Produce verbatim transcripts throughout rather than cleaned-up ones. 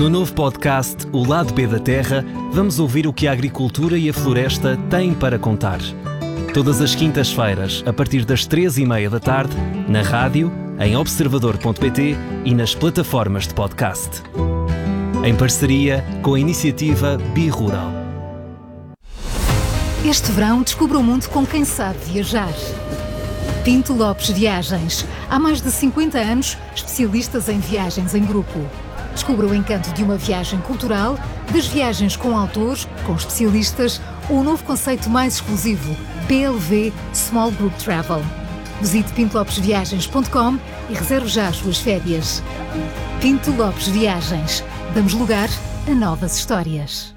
No novo podcast O Lado B da Terra, vamos ouvir o que a agricultura e a floresta têm para contar. Todas as quintas-feiras, a partir das três e meia da tarde, na rádio, em observador ponto pt e nas plataformas de podcast. Em parceria com a iniciativa Bi-Rural. Este verão, descubra o mundo com quem sabe viajar. Pinto Lopes Viagens. Há mais de cinquenta anos, especialistas em viagens em grupo. Descubra o encanto de uma viagem cultural, das viagens com autores, com especialistas, ou o novo conceito mais exclusivo, P L V Small Group Travel. Visite pinto lopes viagens ponto com e reserve já as suas férias. Pinto Lopes Viagens. Damos lugar a novas histórias.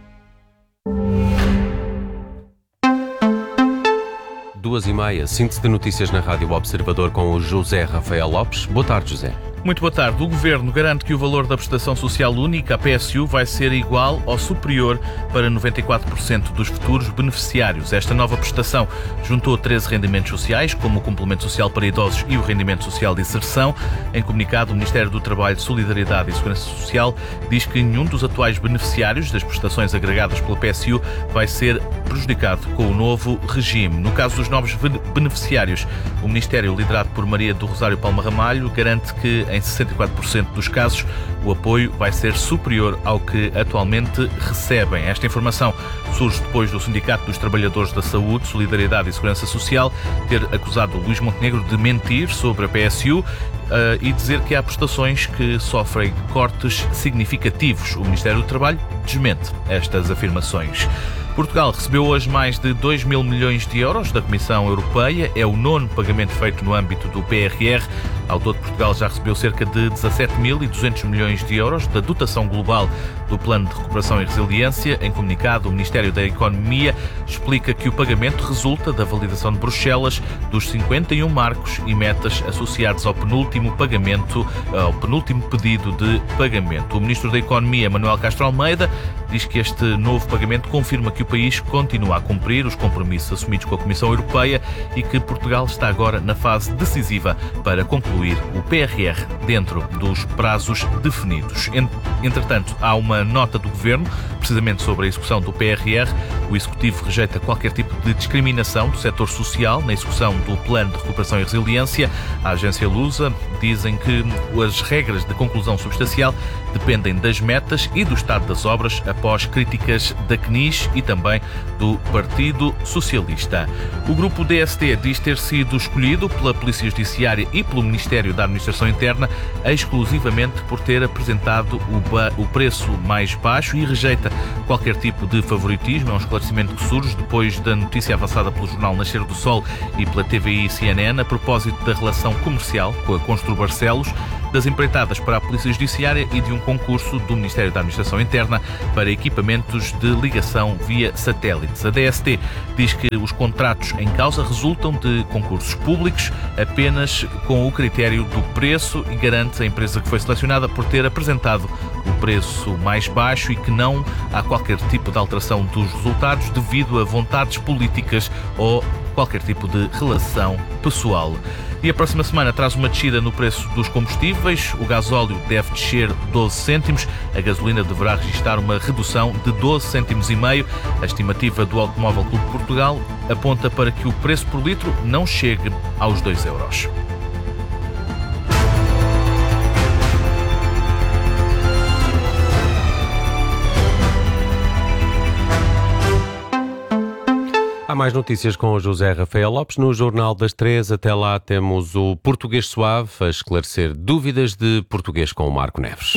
Duas e meia, síntese de notícias na Rádio Observador com o José Rafael Lopes. Boa tarde, José. Muito boa tarde. O Governo garante que o valor da prestação social única, a P S U, vai ser igual ou superior para noventa e quatro por cento dos futuros beneficiários. Esta nova prestação juntou treze rendimentos sociais, como o complemento social para idosos e o rendimento social de inserção. Em comunicado, o Ministério do Trabalho, Solidariedade e Segurança Social diz que nenhum dos atuais beneficiários das prestações agregadas pela P S U vai ser prejudicado com o novo regime. No caso dos novos beneficiários, o Ministério, liderado por Maria do Rosário Palma Ramalho, garante que em sessenta e quatro por cento dos casos, o apoio vai ser superior ao que atualmente recebem. Esta informação surge depois do Sindicato dos Trabalhadores da Saúde, Solidariedade e Segurança Social ter acusado Luís Montenegro de mentir sobre a P S U uh, e dizer que há prestações que sofrem cortes significativos. O Ministério do Trabalho desmente estas afirmações. Portugal recebeu hoje mais de dois mil milhões de euros da Comissão Europeia. É o nono pagamento feito no âmbito do P R R. Ao todo, Portugal já recebeu cerca de dezassete mil e duzentos milhões de euros da dotação global do Plano de Recuperação e Resiliência. Em comunicado, o Ministério da Economia explica que o pagamento resulta da validação de Bruxelas dos cinquenta e um marcos e metas associados ao penúltimo pagamento, ao penúltimo pedido de pagamento. O Ministro da Economia, Manuel Castro Almeida, diz que este novo pagamento confirma que o país continua a cumprir os compromissos assumidos com a Comissão Europeia e que Portugal está agora na fase decisiva para concluir o P R R dentro dos prazos definidos. Entretanto, há uma nota do Governo, precisamente sobre a execução do P R R. O Executivo rejeita qualquer tipo de discriminação do setor social na execução do Plano de Recuperação e Resiliência. A agência Lusa dizem que as regras de conclusão substancial dependem das metas e do estado das obras, após críticas da C N I S e também do Partido Socialista. O grupo D S T diz ter sido escolhido pela Polícia Judiciária e pelo Ministério da Administração Interna exclusivamente por ter apresentado o, ba- o preço mais baixo e rejeita qualquer tipo de favoritismo. É um esclarecimento que surge depois da notícia avançada pelo jornal Nascer do Sol e pela T V I e C N N a propósito da relação comercial com a Constru Barcelos, das empreitadas para a Polícia Judiciária e de um concurso do Ministério da Administração Interna para equipamentos de ligação via satélites. A D S T diz que os contratos em causa resultam de concursos públicos apenas com o critério do preço e garante a empresa que foi selecionada por ter apresentado o preço mais baixo e que não há qualquer tipo de alteração dos resultados devido a vontades políticas ou qualquer tipo de relação pessoal. E a próxima semana traz uma descida no preço dos combustíveis. O gasóleo deve descer doze cêntimos. A gasolina deverá registrar uma redução de doze cêntimos e meio. A estimativa do Automóvel Clube de Portugal aponta para que o preço por litro não chegue aos dois euros. Há mais notícias com o José Rafael Lopes no Jornal das Três. Até lá temos o Português Suave a esclarecer dúvidas de português com o Marco Neves.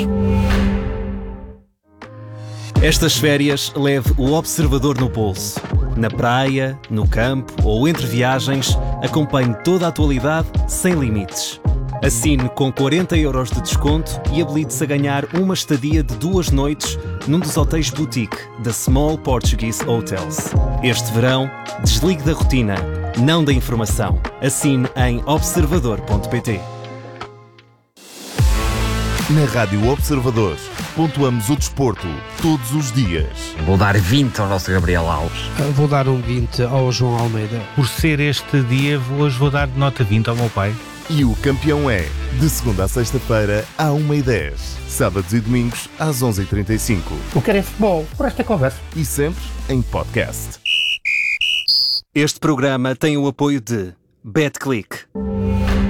Estas férias leve o Observador no bolso. Na praia, no campo ou entre viagens, acompanhe toda a atualidade sem limites. Assine com quarenta euros de desconto e habilite-se a ganhar uma estadia de duas noites num dos hotéis boutique da Small Portuguese Hotels. Este verão, desligue da rotina, não da informação. Assine em observador ponto pt. Na Rádio Observador, pontuamos o desporto todos os dias. Vou dar vinte ao nosso Gabriel Alves. Vou dar um vinte ao João Almeida. Por ser este dia, hoje vou dar nota vinte ao meu pai. E o campeão é, de segunda a sexta-feira, à uma e dez. Sábados e domingos, às onze e trinta e cinco. O que é futebol? Por esta conversa. E sempre em podcast. Este programa tem o apoio de BetClick.